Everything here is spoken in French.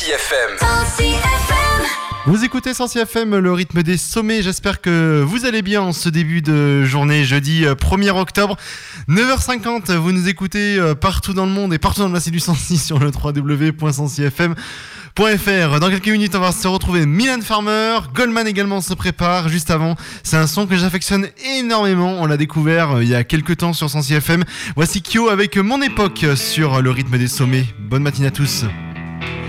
Sensi FM. Vous écoutez Sensi FM, le rythme des sommets. J'espère que vous allez bien en ce début de journée, jeudi 1er octobre, 9h50. Vous nous écoutez partout dans le monde et partout dans le massif du Sensi sur le www.sensifm.fr. Dans quelques minutes, on va se retrouver Mylène Farmer. Goldman également se prépare juste avant. C'est un son que j'affectionne énormément. On l'a découvert il y a quelques temps sur Sensi FM. Voici Kyo avec Mon Époque sur le rythme des sommets. Bonne matinée à tous.